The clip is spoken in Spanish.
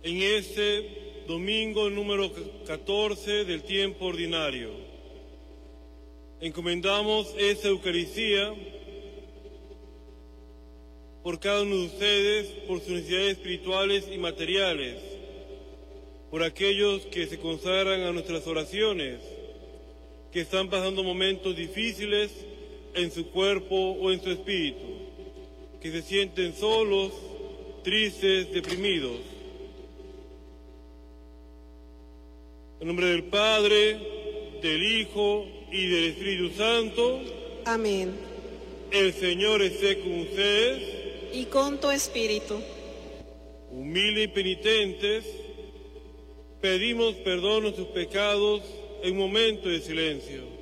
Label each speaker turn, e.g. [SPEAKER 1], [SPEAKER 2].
[SPEAKER 1] en este domingo número 14 del tiempo ordinario. Encomendamos esta Eucaristía por cada uno de ustedes, por sus necesidades espirituales y materiales, por aquellos que se consagran a nuestras oraciones, que están pasando momentos difíciles en su cuerpo o en su espíritu, que se sienten solos, tristes, deprimidos. En nombre del Padre, del Hijo y del Espíritu Santo.
[SPEAKER 2] Amén.
[SPEAKER 1] El Señor esté con ustedes.
[SPEAKER 2] Y con tu espíritu.
[SPEAKER 1] Humildes y penitentes, pedimos perdón a sus pecados en momento de silencio.